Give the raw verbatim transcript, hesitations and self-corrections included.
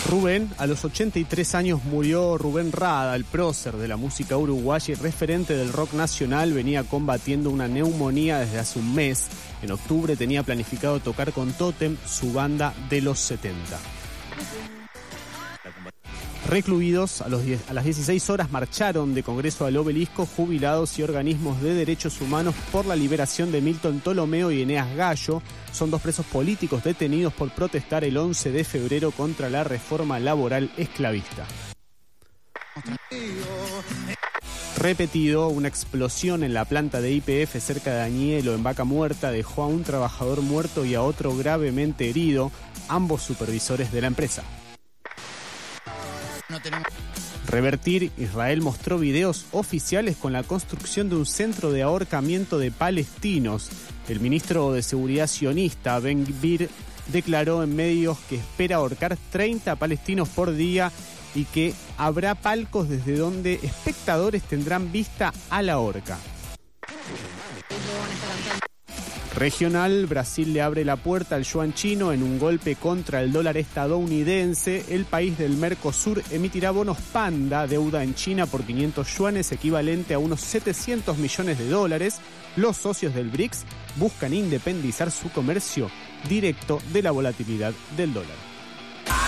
Rubén, a los ochenta y tres años murió Rubén Rada, el prócer de la música uruguaya y referente del rock nacional. Venía combatiendo una neumonía desde hace un mes. En octubre tenía planificado tocar con Totem, su banda de los setenta. Recluidos, a, los diez, a las dieciséis horas marcharon de Congreso al Obelisco jubilados y organismos de derechos humanos por la liberación de Milton Ptolomeo y Eneas Gallo. Son dos presos políticos detenidos por protestar el once de febrero contra la reforma laboral esclavista. Repetido, una explosión en la planta de Y P F cerca de Añelo, en Vaca Muerta, dejó a un trabajador muerto y a otro gravemente herido, ambos supervisores de la empresa. No tenemos... Revertir, Israel mostró videos oficiales con la construcción de un centro de ahorcamiento de palestinos. El ministro de Seguridad sionista, Ben Gvir, declaró en medios que espera ahorcar treinta palestinos por día y que habrá palcos desde donde espectadores tendrán vista a la horca. Regional, Brasil le abre la puerta al yuan chino en un golpe contra el dólar estadounidense. El país del Mercosur emitirá bonos Panda, deuda en China por quinientos yuanes, equivalente a unos setecientos millones de dólares. Los socios del B R I C S buscan independizar su comercio directo de la volatilidad del dólar.